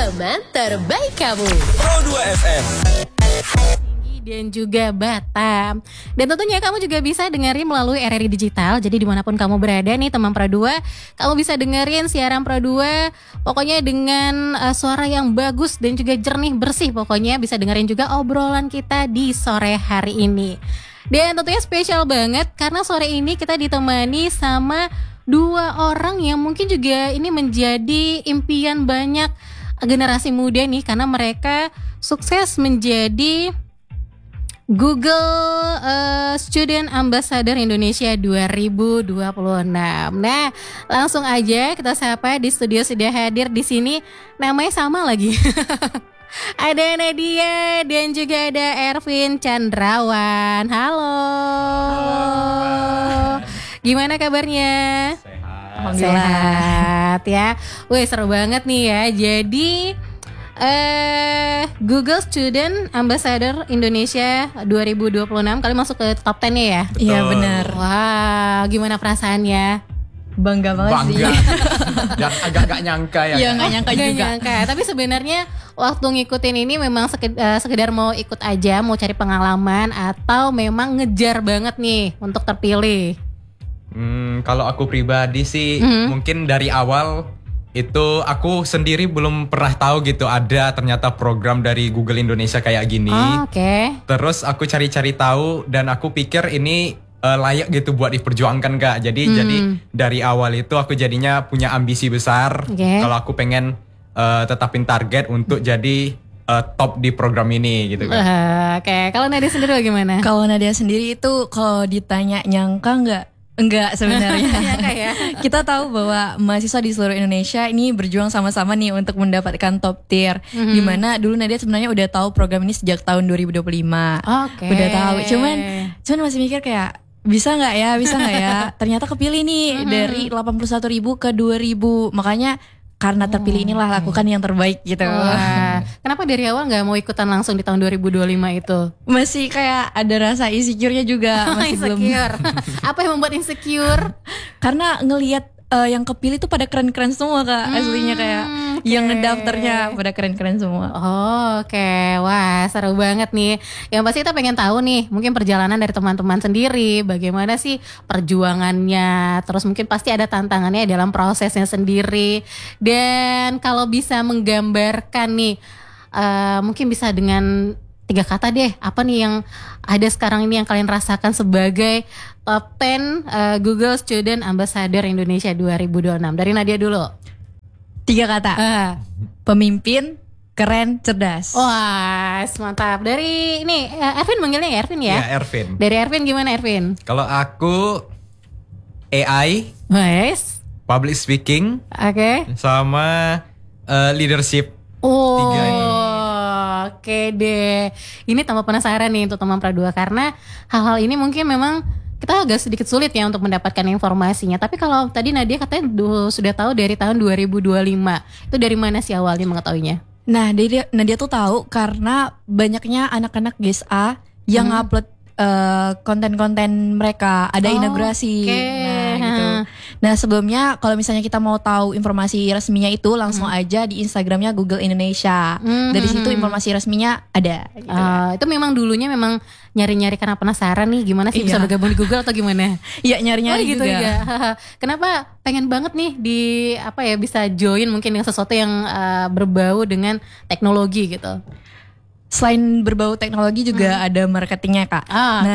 teman terbaik kamu. Pro 2 FM dan juga Batam. Dan tentunya kamu juga bisa dengerin melalui RRI Digital. Jadi dimanapun kamu berada nih teman Pro 2, kamu bisa dengerin siaran Pro 2 pokoknya dengan suara yang bagus dan juga jernih bersih. Pokoknya bisa dengerin juga obrolan kita di sore hari ini. Dan tentunya spesial banget karena sore ini kita ditemani sama dua orang yang mungkin juga ini menjadi impian banyak generasi muda nih, karena mereka sukses menjadi Google Student Ambassador Indonesia 2026. Nah, langsung aja kita sapa, di studio sudah hadir di sini, namanya sama lagi. Ada Nadia dan juga ada Ervin Chandrawan. Halo. Gimana kabarnya? Sehat ya. Wih, seru banget nih ya. Jadi Google Student Ambassador Indonesia 2026 kali masuk ke top 10-nya ya? Iya benar. Wah, gimana perasaannya? Bangga banget sih. Dan agak gak nyangka ya. Iya gak nyangka juga. Nyangka. Tapi sebenarnya waktu ngikutin ini memang sekedar mau ikut aja, mau cari pengalaman, atau memang ngejar banget nih untuk terpilih? Kalau aku pribadi sih mungkin dari awal itu aku sendiri belum pernah tahu gitu ada ternyata program dari Google Indonesia kayak gini. Oke. Terus aku cari-cari tahu dan aku pikir ini layak gitu buat diperjuangkan Kak. Jadi dari awal itu aku jadinya punya ambisi besar. Kalau aku pengen tetapin target untuk jadi top di program ini gitu kan. Oke. Kalau Nadia sendiri bagaimana? Kalau Nadia sendiri itu kalau ditanya nyangka Enggak sebenarnya. Ya. Kita tahu bahwa mahasiswa di seluruh Indonesia ini berjuang sama-sama nih untuk mendapatkan top tier. Dimana dulu Nadia sebenarnya udah tahu program ini sejak tahun 2025. Oke. Udah tahu. Cuman masih mikir kayak bisa nggak ya? Ternyata kepilih nih dari 81.000 ke 2.000. Makanya karena terpilih inilah lakukan yang terbaik gitu. Wah. Kenapa dari awal gak mau ikutan langsung di tahun 2025 itu? Masih kayak ada rasa insecure-nya juga. Masih insecure. Apa yang membuat insecure? Karena ngelihat yang kepilih tuh pada keren-keren semua Kak. Aslinya kayak yang ngedaftarnya pada keren-keren semua. Oke. Wah, seru banget nih. Yang pasti kita pengen tahu nih, mungkin perjalanan dari teman-teman sendiri, bagaimana sih perjuangannya. Terus mungkin pasti ada tantangannya dalam prosesnya sendiri. Dan kalau bisa menggambarkan nih, mungkin bisa dengan 3 kata deh, apa nih yang ada sekarang ini yang kalian rasakan sebagai top 10 Google Student Ambassador Indonesia 2026. Dari Nadia dulu. 3 kata. Pemimpin, keren, cerdas. Wah, mantap. Dari ini Ervin, manggilnya ya Ervin ya? Ya, Ervin. Dari Ervin gimana Ervin? Kalau aku AI, public speaking, sama leadership. Tiga ini. Oke deh. Ini tambah penasaran nih untuk teman Pra2, karena hal-hal ini mungkin memang kita agak sedikit sulit ya untuk mendapatkan informasinya. Tapi kalau tadi Nadia katanya sudah tahu dari tahun 2025. Itu dari mana sih awalnya mengetahuinya? Nah, Nadia tuh tahu karena banyaknya anak-anak GSA yang upload konten-konten mereka, ada inaugurasi. Nah, gitu. Nah, sebelumnya kalau misalnya kita mau tahu informasi resminya itu langsung aja di Instagramnya Google Indonesia. Dari situ informasi resminya ada. Gitu itu memang dulunya memang nyari-nyari karena penasaran nih gimana sih bisa bergabung di Google atau gimana? Iya, nyari-nyari gitu juga. Ya. Kenapa pengen banget nih bisa join mungkin dengan sesuatu yang berbau dengan teknologi gitu? Selain berbau teknologi juga ada marketingnya Kak.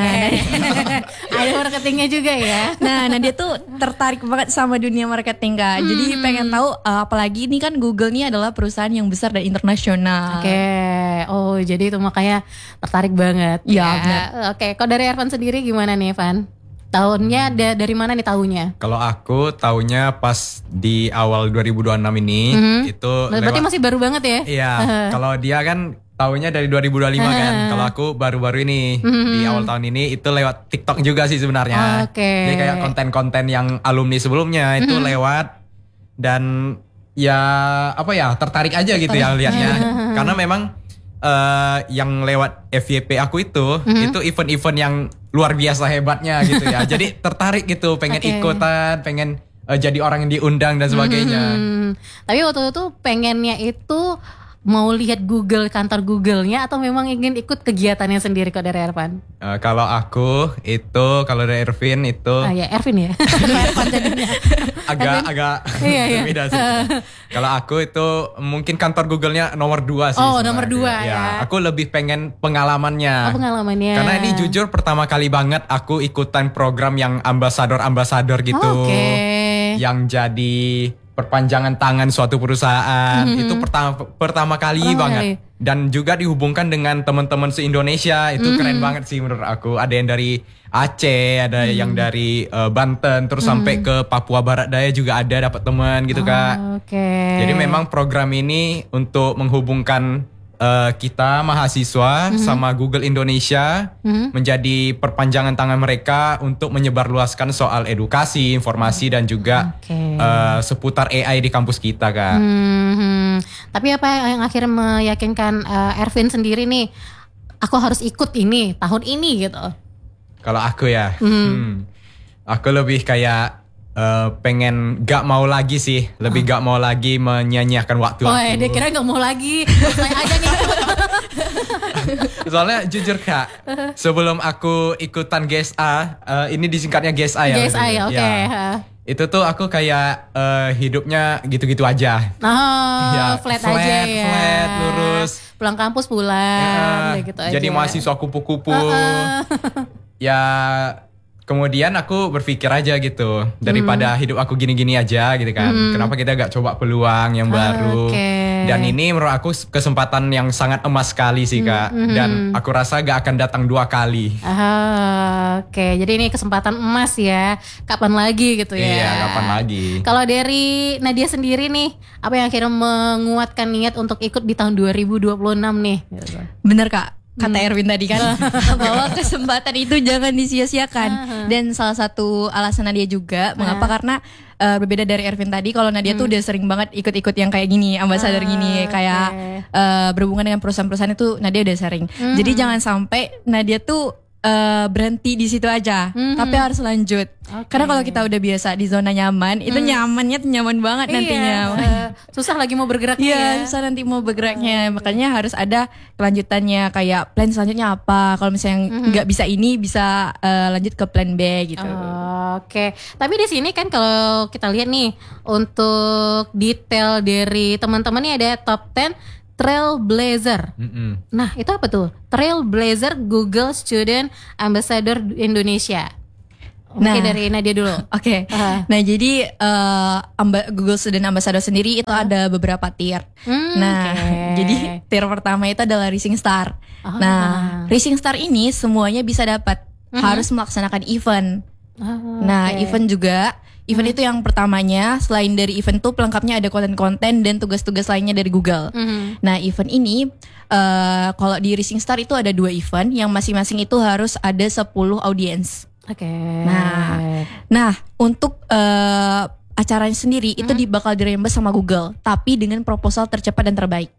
Ada marketingnya juga ya. Nah, dia tuh tertarik banget sama dunia marketing Kak. Jadi pengen tahu apalagi ini kan Google ini adalah perusahaan yang besar dan internasional. Oh jadi itu makanya tertarik banget. Iya benar. Kalau dari Ervan sendiri gimana nih Evan? Tahunnya dari mana nih tahunya? Kalau aku tahunya pas di awal 2026 ini itu berarti masih baru banget ya? Iya. Kalau dia kan tahunya dari 2025 kan. Kalau aku baru-baru ini di awal tahun ini itu lewat TikTok juga sih sebenarnya. Jadi kayak konten-konten yang alumni sebelumnya itu lewat dan ya tertarik aja gitu ya lihatnya. Karena memang yang lewat FYP aku itu event-event yang luar biasa hebatnya gitu ya. Jadi tertarik gitu, pengen ikutan, pengen jadi orang yang diundang dan sebagainya. Tapi waktu itu pengennya itu mau lihat kantor Google-nya atau memang ingin ikut kegiatannya sendiri kok dari Ervan? Kalau aku itu, kalau dari Ervin itu ya Ervin ya. Ervan jadinya. agak Iya. beda sih. Kalau aku itu mungkin kantor Google-nya nomor 2 sih. Oh, nomor 2 ya. Aku lebih pengen pengalamannya. Pengalamannya. Karena ini jujur pertama kali banget aku ikutan program yang ambasador gitu. Yang jadi perpanjangan tangan suatu perusahaan. Itu pertama kali banget. Dan juga dihubungkan dengan teman-teman se-Indonesia. Itu keren banget sih menurut aku. Ada yang dari Aceh, ada yang dari Banten, terus sampai ke Papua Barat Daya juga ada dapat teman gitu Kak. Jadi memang program ini untuk menghubungkan kita mahasiswa sama Google Indonesia menjadi perpanjangan tangan mereka untuk menyebarluaskan soal edukasi, informasi dan juga seputar AI di kampus kita Kak. Tapi apa yang akhirnya meyakinkan Ervin sendiri nih, aku harus ikut ini tahun ini gitu? Kalau aku ya, aku lebih kayak pengen gak mau lagi sih, lebih gak mau lagi menyanyiakan waktu aku. Dia kira gak mau lagi, saya aja nih. Soalnya jujur Kak, sebelum aku ikutan GSA, ini disingkatnya GSA ya. GSA ya, oke. Itu tuh aku kayak hidupnya gitu-gitu aja. Flat aja ya. Flat, lurus. Pulang kampus pulang, gitu aja. Jadi mahasiswa kupu-kupu. Ya kemudian aku berpikir aja gitu, daripada hidup aku gini-gini aja gitu kan. Kenapa kita gak coba peluang yang baru. Dan ini menurut aku kesempatan yang sangat emas sekali sih Kak. Dan aku rasa gak akan datang 2 kali. Jadi ini kesempatan emas ya. Kapan lagi gitu ya. Iya, kapan lagi. Kalau dari Nadia sendiri nih, apa yang akhirnya menguatkan niat untuk ikut di tahun 2026 nih? Bener Kak, kata Erwin tadi kan, bahwa kesempatan itu jangan disia-siakan. Dan salah satu alasan Nadia juga mengapa, karena berbeda dari Erwin tadi, kalau Nadia tuh udah sering banget ikut-ikut yang kayak gini, ambasador gini, kayak berhubungan dengan perusahaan-perusahaan itu Nadia udah sering. Jadi jangan sampai Nadia tuh berhenti di situ aja, tapi harus lanjut. Karena kalau kita udah biasa di zona nyaman, itu nyamannya tuh nyaman banget nantinya. Susah lagi mau bergeraknya. Iya, susah nanti mau bergeraknya. Makanya harus ada kelanjutannya, kayak plan selanjutnya apa. Kalau misalnya nggak bisa ini, bisa lanjut ke plan B gitu. Tapi di sini kan kalau kita lihat nih, untuk detail dari teman-teman nih ada top 10 Trailblazer. Nah, itu apa tuh? Trailblazer Google Student Ambassador Indonesia. Mungkin dari Nadia dulu. Nah, jadi Google Student Ambassador sendiri itu ada beberapa tier. Jadi tier pertama itu adalah Rising Star. Rising Star ini semuanya bisa dapat. Harus melaksanakan event. Event juga. Event itu yang pertamanya, selain dari event tuh pelengkapnya ada konten-konten dan tugas-tugas lainnya dari Google. Nah, event ini kalau di Rising Star itu ada 2 event yang masing-masing itu harus ada 10 audiens. Nah, untuk acaranya sendiri itu bakal dirembes sama Google, tapi dengan proposal tercepat dan terbaik.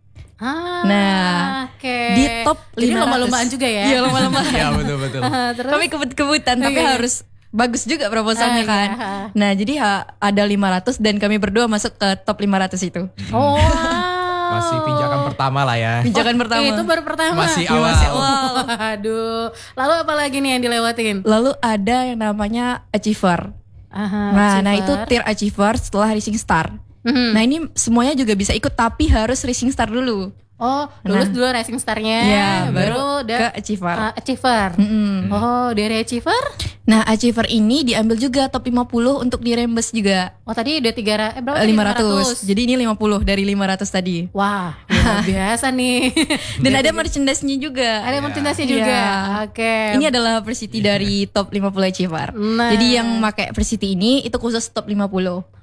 Di top 500. Jadi lomba-lombaan juga ya? Iya, lomba-lombaan. Iya, betul. Kami kebut-kebutan, tapi harus bagus juga proposalnya kan. Nah, jadi ada 500 dan kami berdua masuk ke top 500 itu. Masih pijakan pertama lah ya. Pijakan pertama. Itu baru pertama. Masih awal. Aduh. Lalu apa lagi nih yang dilewatin? Lalu ada yang namanya Achiever. Nah itu tier Achiever setelah Rising Star. Nah ini semuanya juga bisa ikut, tapi harus Rising Star dulu. Lulus dulu Rising Star-nya, baru ke Achiever. Dari Achiever? Nah, Achiever ini diambil juga top 50 untuk dirembes juga. Tadi udah 500. Jadi ini 50 dari 500 tadi. Wah, luar biasa nih. Dan ada merchandise-nya juga. Ada merchandise-nya juga. Ini adalah Persiti dari top 50 Achiever. Jadi yang pakai Persiti ini itu khusus top 50.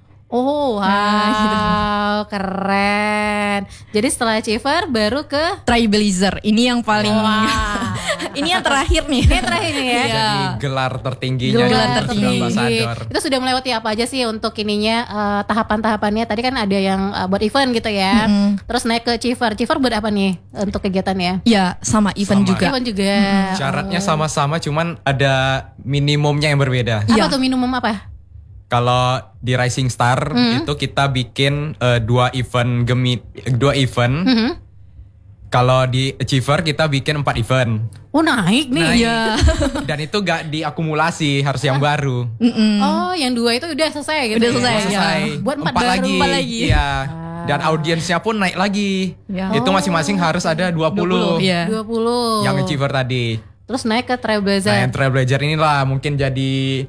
Keren. Jadi setelah Achiever baru ke Trailblazer. Ini yang paling ini yang terakhir nih. Ini terakhir nih ya. Jadi gelar tertingginya. Gelar tertinggi. Itu sudah melewati apa aja sih untuk ininya, tahapan-tahapannya? Tadi kan ada yang buat event gitu ya. Terus naik ke Achiever. Achiever buat apa nih untuk kegiatannya? Ya, sama event juga. Event juga. Syaratnya sama-sama, cuman ada minimumnya yang berbeda. Apa tuh minimum apa? Kalau di Rising Star itu kita bikin 2 event Kalau di Achiever kita bikin 4 event. Oh naik nih. Iya. Dan itu gak diakumulasi, harus yang baru. Oh yang 2 itu udah selesai gitu. Udah selesai. Ya? Selesai. Buat 4 4 baru. lagi. 4 lagi. Iya. Dan audiensnya pun naik lagi. Ya. Itu masing-masing harus ada 20. Iya. 20. Yang Achiever tadi. Terus naik ke Nah, Trailblazer. yang Trailblazer inilah mungkin jadi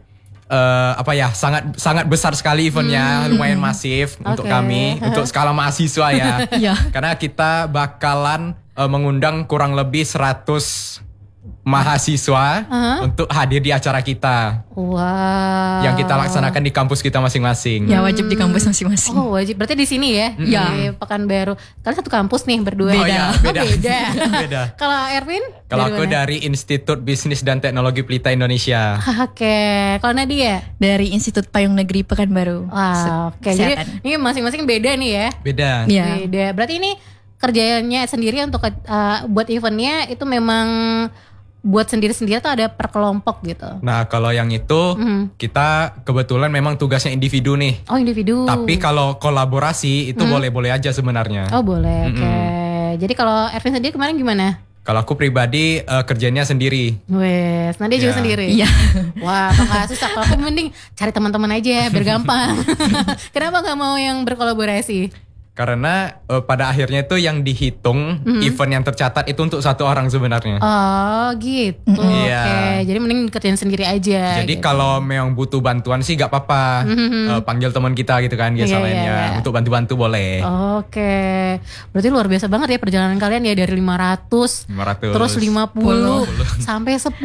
sangat besar sekali eventnya, lumayan masif untuk kami, untuk skala mahasiswa ya. Iya. Karena kita bakalan mengundang kurang lebih 100 mahasiswa untuk hadir di acara kita Wow. yang kita laksanakan di kampus kita masing-masing. Ya wajib di kampus masing-masing. Oh wajib, berarti di sini ya, di Pekanbaru. Kalian satu kampus nih berdua. Oh iya, beda. Beda. Kalau Erwin? Kalau aku mana? dari Institut Bisnis dan Teknologi Pelita Indonesia. Oke, kalau Nadia? Dari Institut Payung Negeri Pekanbaru. Wow, oke. Jadi Kesehatan. ini masing-masing beda nih ya. Beda. Iya. Beda. Berarti ini kerjanya sendiri untuk buat eventnya itu memang buat sendiri-sendiri atau ada per kelompok gitu? Nah, kalau yang itu kita kebetulan memang tugasnya individu nih. Oh individu. Tapi kalau kolaborasi itu boleh-boleh aja sebenarnya. Oh boleh, oke. Jadi kalau Erwin sendiri kemarin gimana? Kalau aku pribadi kerjanya sendiri. Wes, Nadia juga Ya. sendiri? Iya. Wah, kakak susah. Kalau aku mending cari teman-teman aja, biar gampang. Kenapa gak mau yang berkolaborasi? Karena pada akhirnya itu yang dihitung event yang tercatat itu untuk satu orang sebenarnya. Oh gitu, Iya. oke. Jadi mending kerjain sendiri aja. Jadi gitu. kalau memang butuh bantuan sih gak apa-apa. Panggil teman kita gitu kan, biasa Iya, lainnya. iya. Untuk bantu-bantu boleh. Oke, berarti luar biasa banget ya perjalanan kalian ya dari 500, 500. terus 50 sampai 10.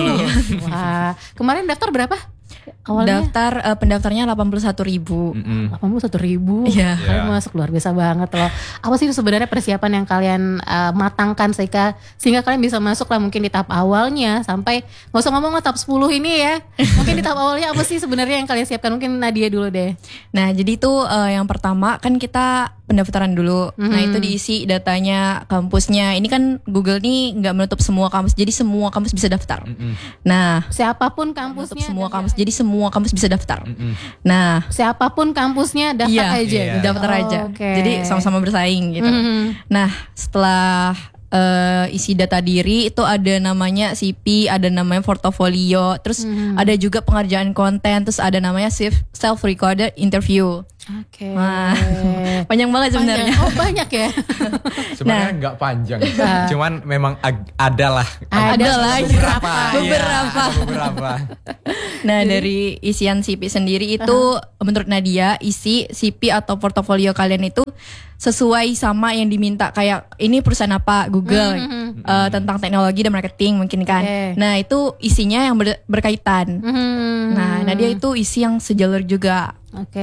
Wah, kemarin daftar berapa? Awalnya Pendaftarnya 81.000. 81.000. Iya. Kalian Iya. masuk luar biasa banget loh. Apa sih sebenarnya persiapan yang kalian matangkan sehingga kalian bisa masuk lah mungkin di tahap awalnya sampai nggak usah ngomong tahap 10 ini ya. Mungkin di tahap awalnya apa sih sebenarnya yang kalian siapkan? Mungkin Nadia dulu deh. Nah, jadi itu yang pertama kan kita pendaftaran dulu. Nah, itu diisi datanya kampusnya. Ini kan Google nih nggak menutup semua kampus. Jadi semua kampus bisa daftar. Nah, Siapapun menutup kampusnya. semua kampus. Jadi semua kampus bisa daftar. Nah, Siapapun kampusnya daftar aja. Iya. gitu. daftar aja. Oke. Jadi sama-sama bersaing gitu. Nah, setelah isi data diri itu ada namanya CV, ada namanya portofolio, terus ada juga pengerjaan konten, terus ada namanya self recorded interview. Oke. Wah, panjang banget sebenarnya. Oh banyak ya. Sebenarnya nggak panjang, cuman memang ada lah. Ada lah beberapa. beberapa. Iya, ada beberapa. Nah, dari isian CV sendiri itu menurut Nadia, isi CV atau portofolio kalian itu sesuai sama yang diminta, kayak ini perusahaan apa, Google, tentang teknologi dan marketing mungkin kan. Oke. Nah, itu isinya yang berkaitan. Nah, Nadia itu isi yang sejalur juga. Oke.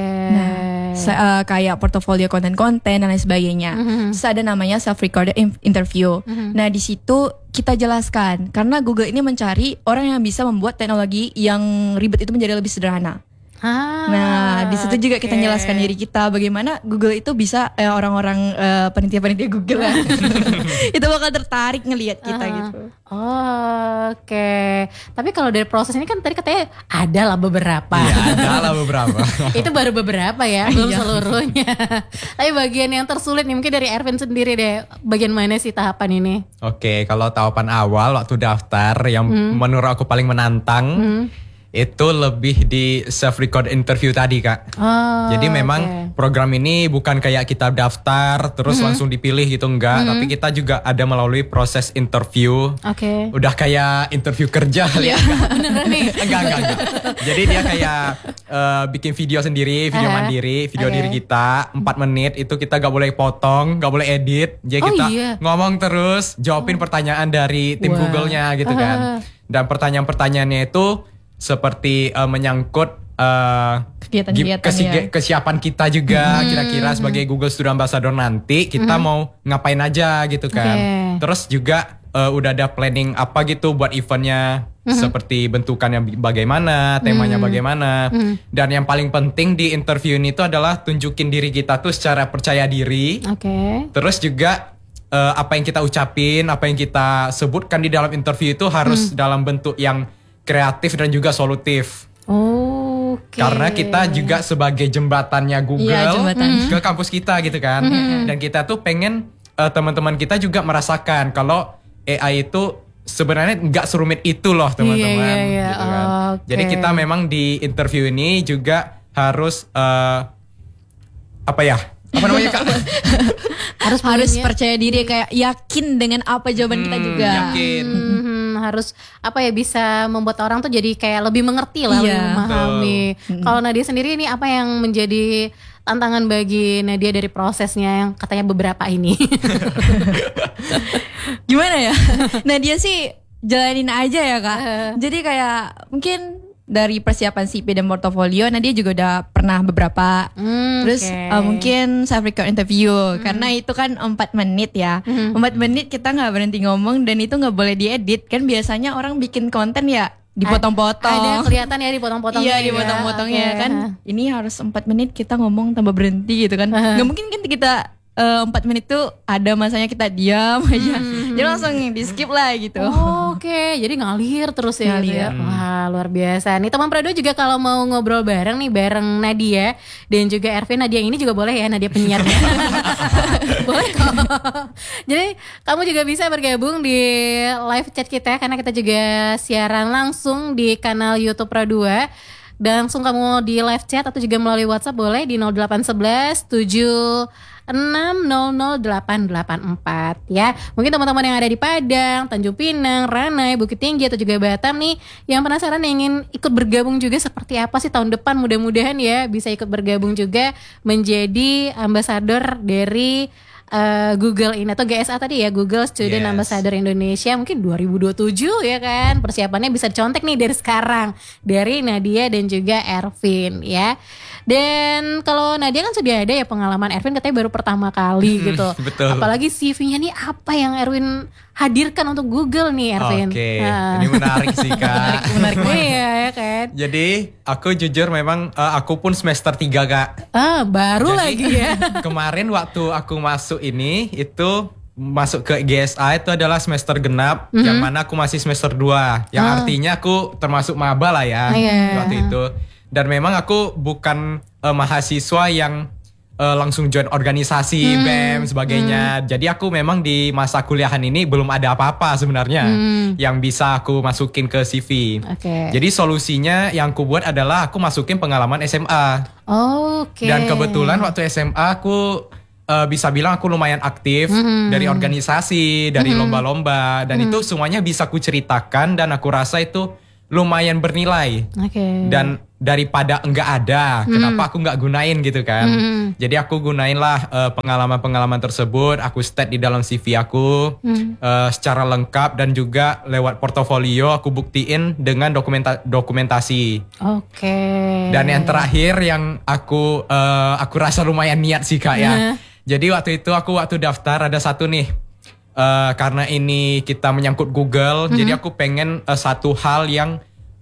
Kayak portofolio konten-konten dan lain sebagainya. Terus ada namanya self recorded interview. Nah, di situ kita jelaskan karena Google ini mencari orang yang bisa membuat teknologi yang ribet itu menjadi lebih sederhana. Nah, di situ juga kita jelaskan diri kita bagaimana Google itu bisa orang-orang penitia-penitia Google lah. itu bakal tertarik ngelihat kita gitu. Oke. Tapi kalau dari proses ini kan tadi katanya ada lah beberapa. Iya, ada lah beberapa. Itu baru beberapa ya, belum seluruhnya. Tapi bagian yang tersulit nih mungkin dari Erwin sendiri deh. Bagian mana sih tahapan ini? Oke, kalau tahapan awal waktu daftar yang menurut aku paling menantang itu lebih di self record interview tadi, Kak. Jadi memang program ini bukan kayak kita daftar terus langsung dipilih gitu, enggak, tapi kita juga ada melalui proses interview. Oke. Udah kayak interview kerja kali ya. Beneran nih. Enggak. Jadi dia kayak bikin video sendiri, video mandiri, video diri kita 4 menit, itu kita gak boleh potong, gak boleh edit. Jadi Oh, kita iya. ngomong terus, jawabin pertanyaan dari tim Google-nya gitu kan. Dan pertanyaan-pertanyaannya itu seperti menyangkut Kegiatan-kegiatan kesiapan kita juga kira-kira sebagai Google Student Ambassador nanti kita mau ngapain aja gitu kan. Terus juga udah ada planning apa gitu buat eventnya, seperti bentukannya bagaimana, temanya bagaimana. Dan yang paling penting di interview ini tuh adalah tunjukin diri kita tuh secara percaya diri. Oke. Terus juga apa yang kita ucapin, apa yang kita sebutkan di dalam interview itu harus dalam bentuk yang kreatif dan juga solutif. Oke. Karena kita juga sebagai jembatannya Google Iya, jembatan. ke kampus kita gitu kan. Dan kita tuh pengen teman-teman kita juga merasakan kalau AI itu sebenarnya nggak serumit itu loh teman-teman. Iya. Gitu kan. Jadi kita memang di interview ini juga harus apa namanya Kak? harus percaya diri, kayak yakin dengan apa jawaban kita juga. Yakin. Harus bisa membuat orang tuh jadi kayak lebih mengerti lah, lebih memahami. Kalau Nadia sendiri ini apa yang menjadi tantangan bagi Nadia dari prosesnya yang katanya beberapa ini? Gimana ya? Nadia sih jalanin aja ya Kak. Jadi kayak mungkin dari persiapan CV dan portofolio, Nadia juga udah pernah beberapa. Terus mungkin self record interview, karena itu kan 4 menit ya. 4 menit kita nggak berhenti ngomong dan itu nggak boleh diedit. Kan biasanya orang bikin konten ya dipotong-potong. Ada kelihatan ya dipotong-potongnya. Iya, dipotong-potongnya kan. Ini harus 4 menit kita ngomong tanpa berhenti gitu kan. Nggak mungkin kan kita 4 menit tuh ada masanya kita diam aja. Jadi langsung di skip lah gitu. Oke, jadi ngalir terus ya. Ngalir. Gitu ya. Wah, luar biasa. Nih teman Prado juga kalau mau ngobrol bareng nih bareng Nadia dan juga Ervin, Nadia ini juga boleh ya, Nadia penyiarnya. Boleh kok. Jadi kamu juga bisa bergabung di live chat kita karena kita juga siaran langsung di kanal YouTube Pro 2. Dan langsung kamu di live chat atau juga melalui WhatsApp boleh di 0811 7600884 ya. Mungkin teman-teman yang ada di Padang, Tanjung Pinang, Ranai, Bukit Tinggi atau juga Batam nih yang penasaran ingin ikut bergabung juga seperti apa sih tahun depan, mudah-mudahan ya bisa ikut bergabung juga menjadi ambasador dari Google ini atau GSA tadi ya, Google Student Ambassador Indonesia mungkin 2027 ya kan. Persiapannya bisa dicontek nih dari sekarang dari Nadia dan juga Ervin ya. Dan kalau Nadia kan sudah ada ya pengalaman, Ervin katanya baru pertama kali gitu. Betul. Apalagi CV-nya nih apa yang Ervin hadirkan untuk Google nih Ervin. Oke, ini menarik sih Kak. menarik Iya ya kan. Jadi aku jujur memang aku pun semester 3 Kak. Baru Jadi, lagi ya. Kemarin waktu aku masuk ini itu masuk ke GSA itu adalah semester genap, yang mana aku masih semester 2. Yang artinya aku termasuk maba lah ya waktu itu. Dan memang aku bukan mahasiswa yang langsung join organisasi, BEM, sebagainya. Jadi aku memang di masa kuliahan ini belum ada apa-apa sebenarnya yang bisa aku masukin ke CV. Jadi solusinya yang aku buat adalah aku masukin pengalaman SMA. Dan kebetulan waktu SMA aku bisa bilang aku lumayan aktif dari organisasi, dari lomba-lomba. Dan itu semuanya bisa aku ceritakan dan aku rasa itu lumayan bernilai. Dan daripada enggak ada, kenapa aku enggak gunain gitu kan. Jadi aku gunain lah pengalaman-pengalaman tersebut, aku state di dalam CV aku secara lengkap dan juga lewat portofolio aku buktiin dengan dokumentasi. Dan yang terakhir yang aku rasa lumayan niat sih Kak ya. Jadi waktu itu aku waktu daftar ada satu nih, karena ini kita menyangkut Google, jadi aku pengen satu hal yang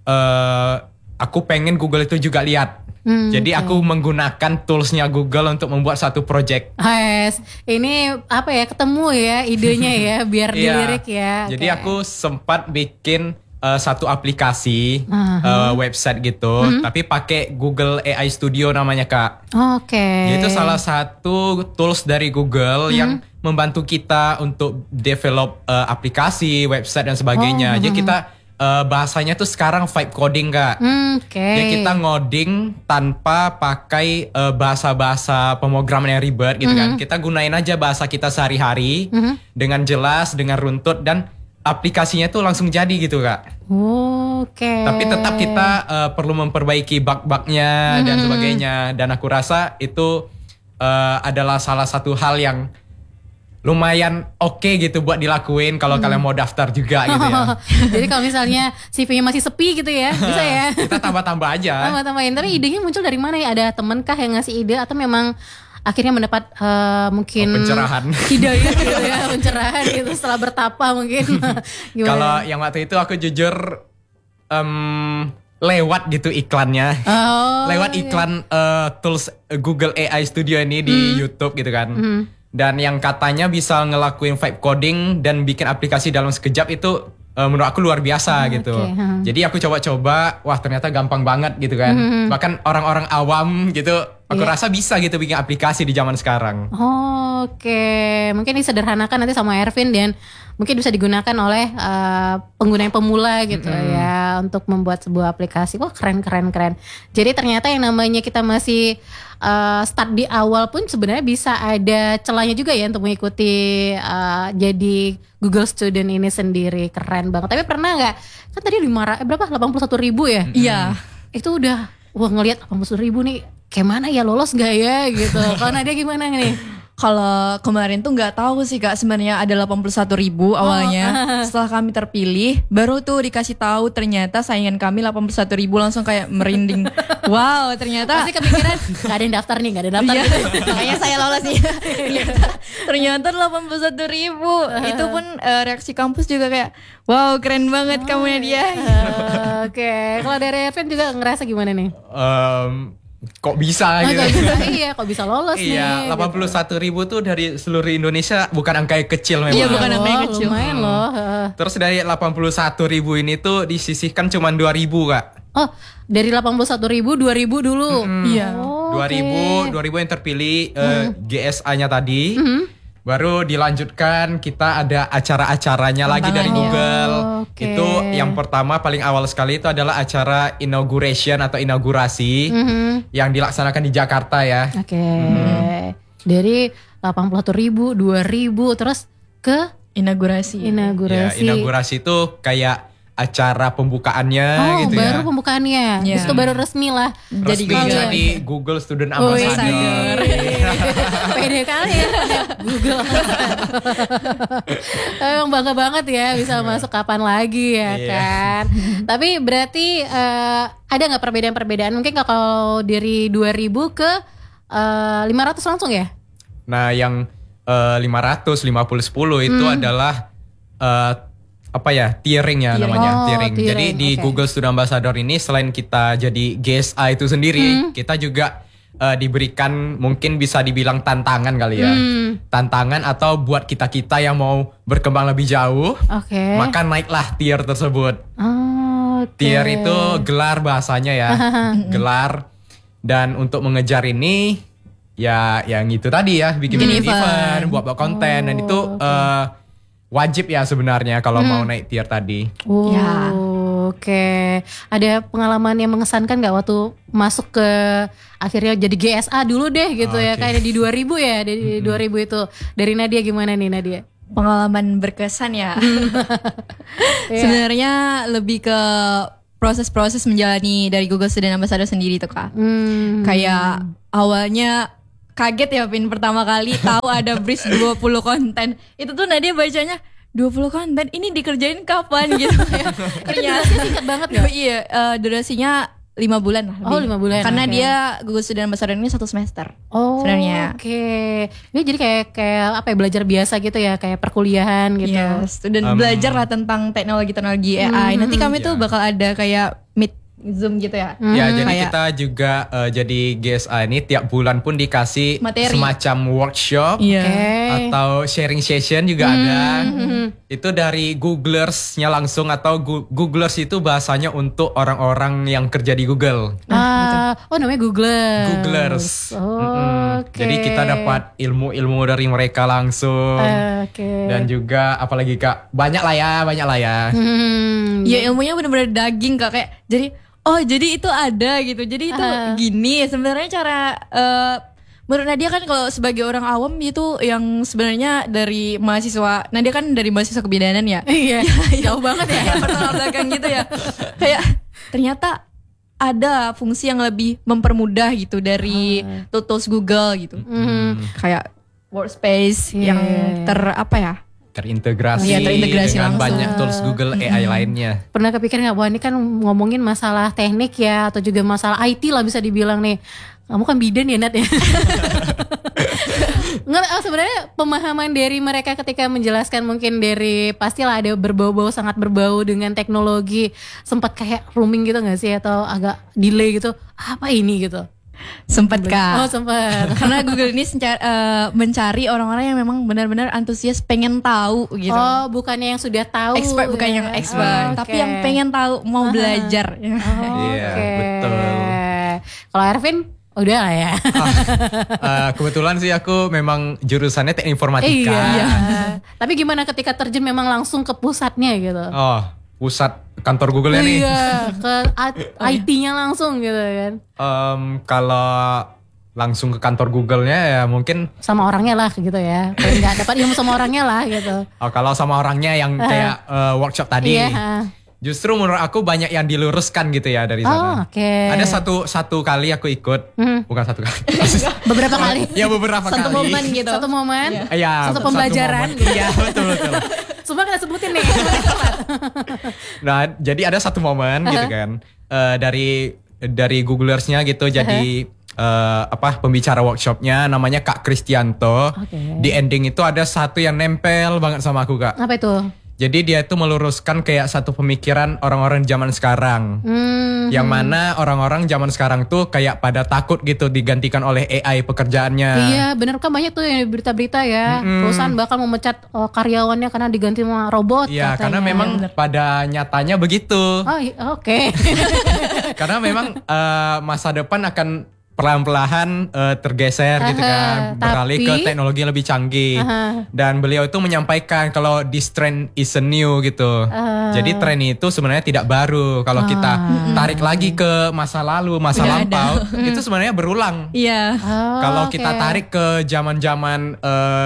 aku pengen Google itu juga lihat. Jadi aku menggunakan toolsnya Google untuk membuat satu project. Ini apa ya, ketemu ya idenya ya biar dilirik ya. Jadi aku sempat bikin satu aplikasi website gitu, tapi pakai Google AI Studio namanya Kak. Itu salah satu tools dari Google yang membantu kita untuk develop aplikasi, website dan sebagainya. Jadi kita bahasanya tuh sekarang vibe coding Kak. Jadi kita ngoding tanpa pakai bahasa-bahasa pemrograman yang ribet gitu kan. Kita gunain aja bahasa kita sehari-hari dengan jelas, dengan runtut, dan aplikasinya tuh langsung jadi gitu Kak. Tapi tetap kita perlu memperbaiki bug-bugnya dan sebagainya. Dan aku rasa itu adalah salah satu hal yang lumayan oke gitu buat dilakuin kalau kalian mau daftar juga gitu ya. Jadi kalau misalnya CV-nya masih sepi gitu ya, bisa ya. Kita tambah-tambah aja. Tambah-tambahin. Tapi idenya muncul dari mana ya? Ada temen kah yang ngasih ide atau memang akhirnya mendapat mungkin pencerahan, hidayah gitu ya, pencerahan gitu setelah bertapa mungkin. Kalau yang waktu itu aku jujur lewat gitu iklannya, lewat iklan tools Google AI Studio ini di YouTube gitu kan. Dan yang katanya bisa ngelakuin vibe coding dan bikin aplikasi dalam sekejap itu menurut aku luar biasa gitu. Jadi aku coba-coba, wah ternyata gampang banget gitu kan. Bahkan orang-orang awam gitu aku rasa bisa gitu bikin aplikasi di zaman sekarang. Oke, mungkin disederhanakan nanti sama Ervin dan mungkin bisa digunakan oleh pengguna yang pemula gitu ya untuk membuat sebuah aplikasi. Wah keren. Jadi ternyata yang namanya kita masih start di awal pun sebenarnya bisa ada celahnya juga ya untuk mengikuti jadi Google Student ini sendiri. Keren banget. Tapi pernah nggak? Kan tadi 81.000 ya? Iya. Itu udah ngelihat 81.000 nih. Kayak mana ya, lolos gak ya gitu. Kalau Nadia gimana nih? Kalau kemarin tuh nggak tahu sih Kak, sebenarnya ada 81.000 awalnya. Setelah kami terpilih, baru tuh dikasih tahu ternyata saingan kami 81.000, langsung kayak merinding. Wow, ternyata Pasti kepikiran gak ada yang daftar nih, gak ada yang daftar gitu. Makanya saya lolos nih. ternyata 81.000. Itu pun reaksi kampus juga kayak, wow keren banget kamu Nadia. Oke, kalau dari Ervin juga ngerasa gimana nih? Kok bisa gitu. Iya, kok bisa lolos nih. Iya, 81.000 tuh dari seluruh Indonesia, bukan angka yang kecil memang. Iya, bukan angka yang kecil. Lumayan loh. Terus dari 81.000 ini tuh disisihkan cuma 2.000 Kak. Oh, dari 81.000 2.000 dulu. Iya. 2.000 yang terpilih GSA-nya tadi. Baru dilanjutkan kita ada acara-acaranya lagi dari Google. Oke. Itu yang pertama paling awal sekali itu adalah acara inauguration atau inaugurasi yang dilaksanakan di Jakarta ya. Oke. Dari 81.000, 2.000 terus ke Inaugurasi. Ya, inaugurasi itu kayak acara pembukaannya gitu baru ya. pembukaannya. Iya. Itu baru resmi lah. Jadi Google Student Ambassador. Pede kali ya Google. Emang bangga banget ya bisa masuk kapan lagi ya kan. Tapi berarti ada gak perbedaan-perbedaan? Mungkin kalau dari 2.000 ke 500 langsung ya? Nah yang 500, 50, 10 itu adalah tiering ya namanya, tiering. Jadi di Google Student Ambassador ini selain kita jadi GSA itu sendiri, kita juga diberikan mungkin bisa dibilang tantangan kali ya. Tantangan atau buat kita-kita yang mau berkembang lebih jauh, maka naiklah tier tersebut. Tier itu gelar bahasanya ya, gelar. Dan untuk mengejar ini ya yang itu tadi ya, bikin event, buat konten dan itu wajib ya sebenarnya kalau mau naik tier tadi. Oke. Ada pengalaman yang mengesankan gak waktu masuk ke akhirnya jadi GSA dulu deh gitu ya. Kayak di 2000 ya, dari 2000 itu. Dari Nadia gimana nih Nadia? Pengalaman berkesan ya. Sebenarnya lebih ke proses-proses menjalani dari Google Student Ambassador sendiri tuh Kak. Kayak awalnya kaget ya Pin pertama kali tahu ada brief 20 konten. Itu tuh Nadia bacanya 20 konten ini dikerjain kapan gitu ya. Ternyata singkat banget ya. Iya, durasinya 5 bulan lah lebih. 5 bulan. Karena dia Google Student Ambassador ini 1 semester. Sebenarnya. Ini jadi kayak apa ya, belajar biasa gitu ya, kayak perkuliahan gitu. Yes, dan belajar lah tentang teknologi AI. Nanti kami tuh bakal ada kayak meet Zoom gitu ya. Ya, jadi kita juga jadi GSA ini tiap bulan pun dikasih materi, semacam workshop atau sharing session juga ada. Itu dari Googlers-nya langsung atau Googlers itu bahasanya untuk orang-orang yang kerja di Google. Namanya Googlers. Googlers. Jadi kita dapat ilmu-ilmu dari mereka langsung. Dan juga apalagi Kak, banyak lah ya. Ya ilmunya benar-benar daging Kak, kayak jadi itu ada gitu. Jadi itu gini sebenarnya cara menurut Nadia kan kalau sebagai orang awam itu yang sebenarnya dari mahasiswa, Nadia kan dari mahasiswa kebidanan ya. Iya. Jauh banget ya. Yang pertama belakang gitu ya. Kayak ternyata ada fungsi yang lebih mempermudah gitu dari tools Google gitu. Kayak workspace yang terintegrasi dengan langsung. banyak tools Google AI lainnya. Pernah kepikiran gak bahwa ini kan ngomongin masalah teknik ya, atau juga masalah IT lah bisa dibilang nih. Kamu kan bidan ya Nat ya. Sebenarnya pemahaman dari mereka ketika menjelaskan mungkin dari pastilah ada sangat berbau dengan teknologi, sempat kayak rooming gitu gak sih, atau agak delay gitu, apa ini gitu? Sempet Kak. Sempet. Karena Google ini mencari orang-orang yang memang benar-benar antusias pengen tahu gitu. Bukannya yang sudah tahu. Expert, bukan yang expert, tapi yang pengen tahu, mau belajar. Iya, betul. Kalau Ervin Udah lah ya. Kebetulan sih aku memang jurusannya teknik informatika. Iya. Tapi gimana ketika terjun memang langsung ke pusatnya gitu? Oh, pusat kantor Google-nya nih. Iya, ke IT-nya langsung gitu kan. Kalau langsung ke kantor Google-nya ya mungkin sama orangnya lah gitu ya. Paling nggak dapat ilmu sama orangnya lah gitu. Oh, kalau sama orangnya yang kayak workshop tadi. Iya. Justru menurut aku banyak yang diluruskan gitu ya dari sana. Okay. Ada satu kali aku ikut, bukan satu kali. Beberapa kali. Ya beberapa Satu kali. momen gitu. Satu momen. Iya. Satu pembelajaran. Iya betul. Semua kita sebutin nih. Nah jadi ada satu momen gitu kan. Dari Googlersnya gitu jadi pembicara workshopnya namanya Kak Kristianto. Okay. Di ending itu ada satu yang nempel banget sama aku, Kak. Apa itu? Jadi dia itu meluruskan kayak satu pemikiran orang-orang zaman sekarang. Yang mana orang-orang zaman sekarang tuh kayak pada takut gitu digantikan oleh AI pekerjaannya. Iya bener kan banyak tuh yang berita-berita ya. Perusahaan bakal memecat karyawannya karena diganti sama robot. Iya katanya. karena memang pada nyatanya begitu. Oh oke. Karena memang masa depan akan perlahan-lahan tergeser gitu kan, beralih ke teknologi yang lebih canggih. Dan beliau itu menyampaikan kalau this trend is a new gitu. Jadi tren itu sebenarnya tidak baru. Kalau kita tarik lagi ke masa lalu, masa lampau, itu sebenarnya berulang. Iya. Kalau kita tarik ke zaman-zaman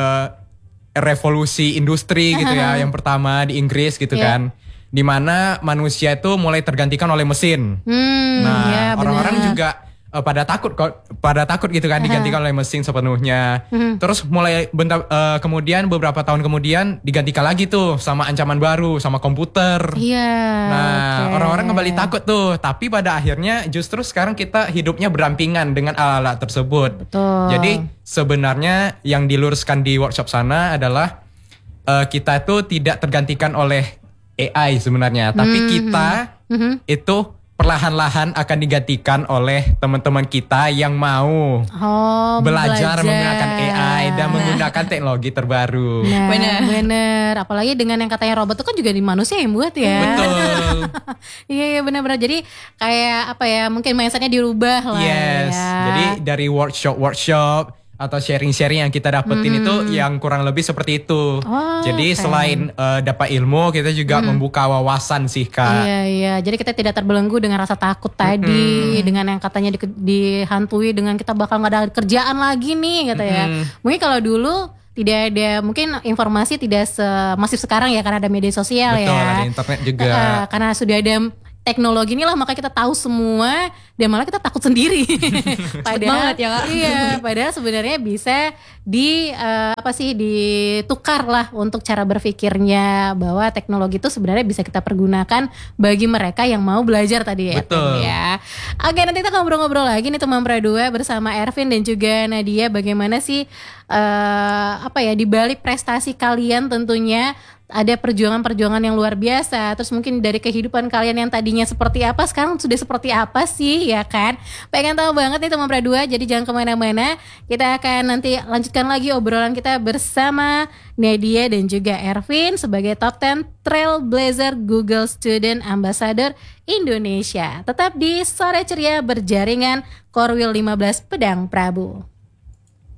revolusi industri gitu ya, yang pertama di Inggris gitu kan. Di mana manusia itu mulai tergantikan oleh mesin. Nah, orang-orang juga pada takut gitu kan digantikan oleh mesin sepenuhnya. Terus kemudian beberapa tahun kemudian digantikan lagi tuh sama ancaman baru sama komputer. Iya. Nah, orang-orang kembali takut tuh, tapi pada akhirnya justru sekarang kita hidupnya berdampingan dengan alat-alat tersebut. Betul. Jadi sebenarnya yang diluruskan di workshop sana adalah kita itu tidak tergantikan oleh AI sebenarnya, tapi kita itu perlahan-lahan akan digantikan oleh teman-teman kita yang mau belajar menggunakan AI dan menggunakan teknologi terbaru. Nah, bener. Apalagi dengan yang katanya robot itu kan juga di manusia yang buat ya. Betul. Iya benar-benar. Jadi kayak apa ya? Mungkin mindsetnya dirubah lah. Yes. Ya. Jadi dari workshop atau sharing-sharing yang kita dapetin itu yang kurang lebih seperti itu. Jadi selain dapat ilmu, kita juga membuka wawasan sih, Kak. Iya. Jadi kita tidak terbelenggu dengan rasa takut tadi, dengan yang katanya dihantui dengan kita bakal nggak ada kerjaan lagi nih, kata ya. Mungkin kalau dulu tidak ada, mungkin informasi tidak semasif sekarang ya karena ada media sosial. Betul, ya. ada internet juga. Karena sudah ada teknologi inilah maka kita tahu semua dan malah kita takut sendiri. Padahal banget ya, Kak. Iya, padahal sebenarnya bisa ditukar lah untuk cara berpikirnya bahwa teknologi itu sebenarnya bisa kita pergunakan bagi mereka yang mau belajar tadi ya. Betul. Ya. Oke, nanti kita ngobrol-ngobrol lagi nih teman Pradua bersama Ervin dan juga Nadia, bagaimana sih di balik prestasi kalian tentunya ada perjuangan-perjuangan yang luar biasa. Terus mungkin dari kehidupan kalian yang tadinya seperti apa, sekarang sudah seperti apa sih, ya kan? Pengen tahu banget nih teman Pradua, jadi jangan kemana-mana. Kita akan nanti lanjutkan lagi obrolan kita bersama Nadia dan juga Ervin sebagai Top 10 Trailblazer Google Student Ambassador Indonesia. Tetap di Sore Ceria Berjaringan Korwil 15 Pedang Prabu.